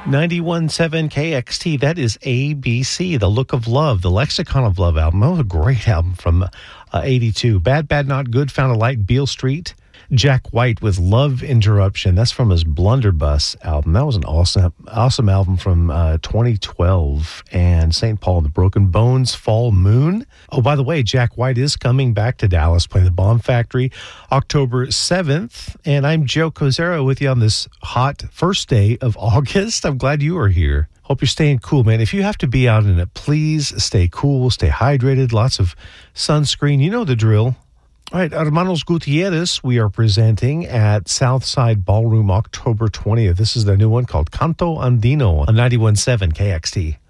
91.7 KXT, that is ABC, The Look of Love, the Lexicon of Love album. That was a great album from 82. Bad, Bad, Not Good, Found a Light, Beale Street. Jack White with Love Interruption. That's from his Blunderbuss album. That was an awesome album from 2012. And St. Paul and the Broken Bones, Fall Moon. Oh, by the way, Jack White is coming back to Dallas, playing the Bomb Factory, October 7th. And I'm Joe Cozero with you on this hot first day of August. I'm glad you are here. Hope you're staying cool, man. If you have to be out in it, please stay cool, stay hydrated, lots of sunscreen. You know the drill. All right, Hermanos Gutierrez, we are presenting at Southside Ballroom October 20th. This is their new one called Canto Andino on 91.7 KXT.